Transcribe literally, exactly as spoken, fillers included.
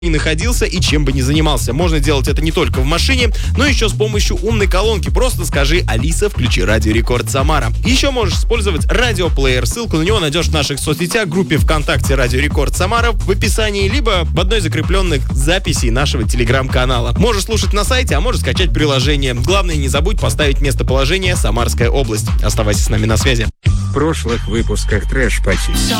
ни находился и чем бы ни занимался. Можно делать это не только в машине, но еще с помощью умной колонки. Просто скажи: «Алиса, включи Радио Рекорд Самара». Еще можешь использовать радиоплеер. Ссылку на него найдешь в наших соцсетях, группе ВКонтакте Радио Рекорд Самара в описании, либо в одной из закрепленных записей нашего телеграм-канала. Можешь слушать на сайте, а можешь скачать приложение. Главное, не забудь поставить местоположение Самарская область. Оставайся с нами на связи. В прошлых выпусках Трэш Пати.